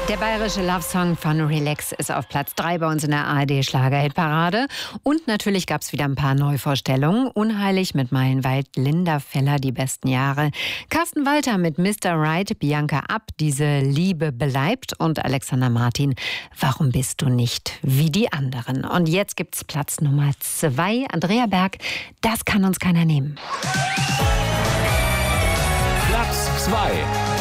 Der bayerische Love-Song von Relax ist auf Platz 3 bei uns in der ARD-Schlager-Hitparade. Und natürlich gab es wieder ein paar Neuvorstellungen. Unheilig mit Meilenweit, Linda Feller, Die besten Jahre. Carsten Walter mit Mr. Right, Bianca Ab, Diese Liebe bleibt. Und Alexander Martin, Warum bist du nicht wie die anderen? Und jetzt gibt's Platz Nummer 2. Andrea Berg, Das kann uns keiner nehmen. Platz 2.